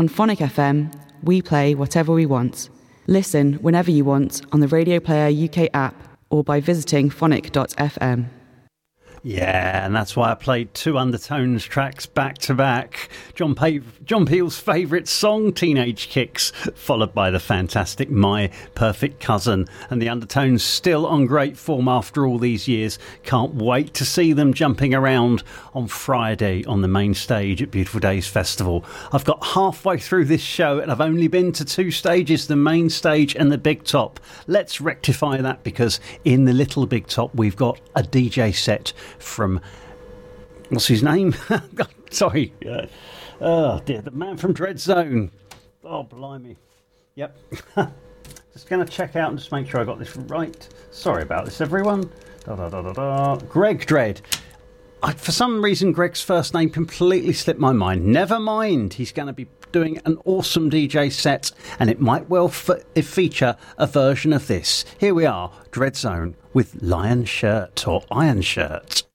On Phonic FM, we play whatever we want. Listen whenever you want on the Radio Player UK app or by visiting phonic.fm. Yeah, and that's why I played two Undertones tracks back to back. John Peel's favourite song, Teenage Kicks, followed by the fantastic My Perfect Cousin. And the Undertones still on great form after all these years. Can't wait to see them jumping around on Friday on the main stage at Beautiful Days Festival. I've got halfway through this show and I've only been to two stages, the main stage and the Big Top. Let's rectify that, because in the Little Big Top we've got a DJ set from, what's his name? Sorry. Oh dear, the man from Dread Zone. Oh, blimey. Yep. Just going to check out and just make sure I got this right. Sorry about this, everyone. Greg Dread. For some reason, Greg's first name completely slipped my mind. Never mind. He's going to be doing an awesome DJ set, and it might well feature a version of this. Here we are, Dread Zone with Lion Shirt or Iron Shirt.